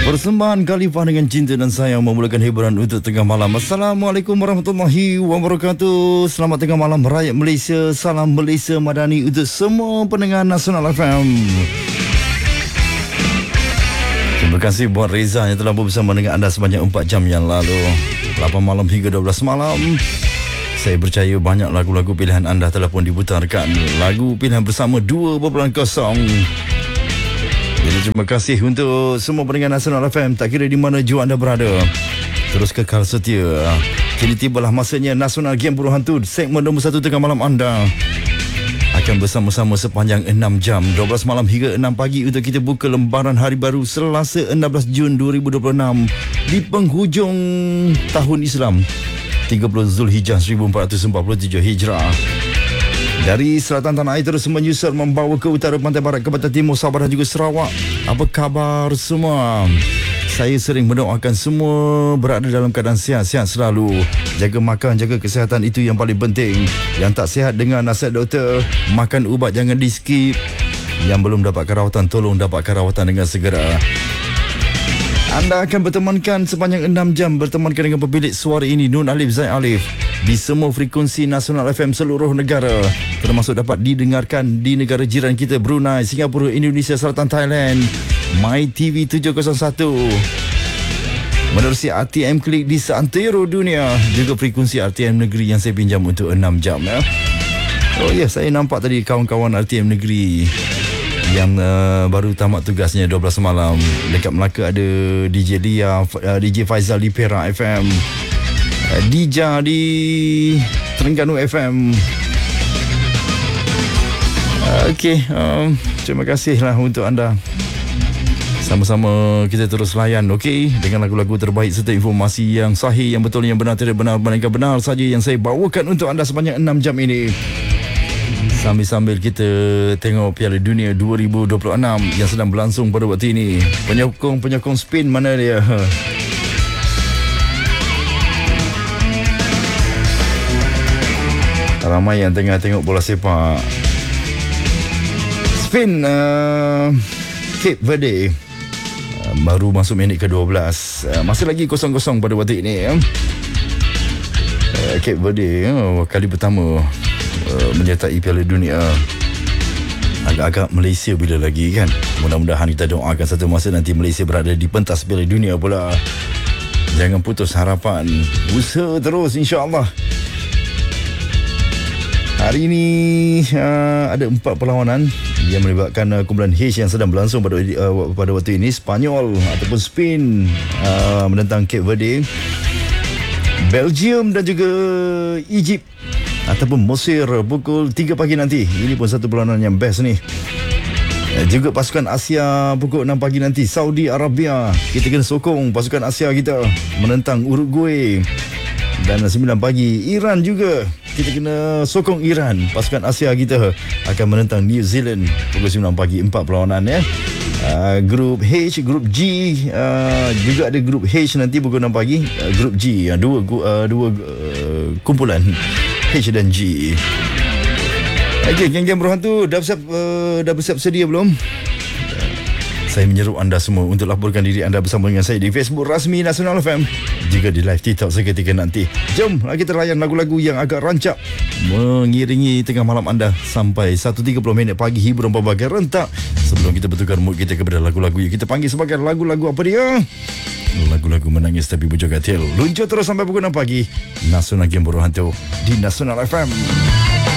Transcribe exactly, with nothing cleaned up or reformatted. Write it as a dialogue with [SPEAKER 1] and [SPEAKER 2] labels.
[SPEAKER 1] Persembahan Khalifah dengan cinta dan sayang memulakan hiburan untuk tengah malam. Assalamualaikum warahmatullahi wabarakatuh. Selamat tengah malam rakyat Malaysia. Salam Malaysia Madani untuk semua pendengar Nasional F M. Terima kasih buat Reza yang telah bersama dengan anda sebanyak empat jam yang lalu, lapan malam hingga dua belas malam. Saya percaya banyak lagu-lagu pilihan anda telah pun diputarkan. Lagu pilihan bersama dua titik kosong. Jadi terima kasih untuk semua pendengar Nasional F M, tak kira di mana jua anda berada. Terus kekal setia. Kini tibalah masanya Nasional Game Buruh Hantu, segmen nombor satu tengah malam anda. Akan bersama-sama sepanjang enam jam, dua belas malam hingga enam pagi untuk kita buka lembaran hari baru Selasa enam belas Jun dua ribu dua puluh enam di penghujung tahun Islam tiga puluh Zulhijjah seribu empat ratus empat puluh tujuh Hijrah. Dari selatan tanah air terus menyusur membawa ke utara pantai barat ke pantai timur Sabah dan juga Sarawak. Apa khabar semua? Saya sering mendoakan semua berada dalam keadaan sihat-sihat selalu. Jaga makan, jaga kesihatan, itu yang paling penting. Yang tak sihat dengar nasihat doktor. Makan ubat jangan di skip. Yang belum dapatkan rawatan tolong dapatkan rawatan dengan segera. Anda akan bertemankan sepanjang enam jam bertemankan dengan pemilik suara ini, Nun Alif Zaid Alif, di semua frekuensi Nasional F M seluruh negara, termasuk dapat didengarkan di negara jiran kita Brunei, Singapura, Indonesia, Selatan, Thailand, My T V tujuh kosong satu, menerusi R T M Klik di seantero dunia, juga frekuensi R T M Negeri yang saya pinjam untuk enam jam ya. Oh ya, saya nampak tadi kawan-kawan R T M Negeri yang uh, baru tamat tugasnya dua belas malam. Dekat Melaka ada D J Lia, uh, D J Faizal di Perak F M, uh, Dija di Terengganu F M. uh, Okey, uh, terima kasihlah untuk anda. Sama-sama kita terus layan, okey, dengan lagu-lagu terbaik serta informasi yang sahih, yang betul, yang benar, tidak benar, melainkan benar saja yang saya bawakan untuk anda sepanjang enam jam ini. Sambil-sambil kita tengok Piala Dunia dua ribu dua puluh enam yang sedang berlangsung pada waktu ini. Penyokong-penyokong Spain mana dia? Ramai yang tengah tengok bola sepak. Spain, uh, Cape Verde, uh, baru masuk minit ke dua belas. Uh, masih lagi kosong kosong pada waktu ini. Uh, Cape Verde, uh, kali pertama Uh, menyertai Piala Dunia. Agak-agak Malaysia bila lagi kan. Mudah-mudahan kita doakan satu masa nanti Malaysia berada di pentas Piala Dunia pula. Jangan putus harapan, usaha terus insya-Allah. Hari ini uh, ada empat perlawanan yang melibatkan uh, kumpulan H yang sedang berlangsung pada uh, pada waktu ini. Spanyol ataupun Spain uh, menentang Cape Verde, Belgium dan juga Egypt ataupun Mesir pukul tiga pagi nanti. Ini pun satu perlawanan yang best ni. Juga pasukan Asia pukul enam pagi nanti, Saudi Arabia. Kita kena sokong pasukan Asia kita menentang Uruguay. Dan sembilan pagi Iran juga, kita kena sokong Iran. Pasukan Asia kita akan menentang New Zealand pukul sembilan pagi. Empat perlawanan ya. Uh, grup H, grup G, uh, juga ada grup H nanti pukul enam pagi. uh, Grup G, uh, dua uh, dua uh, kumpulan H dan G. Okey, geng-geng Buruh Hantu dah bersiap, uh, dah bersiap sedia belum? Uh, saya menyeru anda semua untuk laporkan diri anda bersama dengan saya di Facebook rasmi Nasional F M, juga di live TikTok seketika nanti. Jom kita layan lagu-lagu yang agak rancak mengiringi tengah malam anda sampai satu tiga puluh minit pagi, hiburan berbagai rentak, sebelum kita bertukar mood kita kepada lagu-lagu yang kita panggil sebagai lagu-lagu apa dia? Lagu-lagu menangis tapi berjoget. Luncur terus sampai pukul enam pagi. Nasional Game Buruh Hantu di Nasional F M.